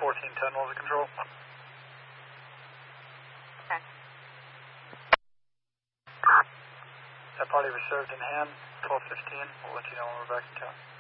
1410 was the control. Okay. That party was served in hand, 12:15. We'll let you know when we're back in town.